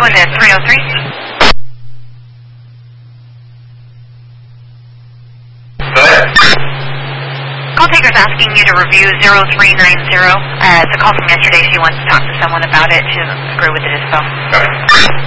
going to 303. Go ahead. Call taker's asking you to review 0390. It's a call from yesterday. She wants to talk to someone about it. She doesn't agree with the dispo. Okay.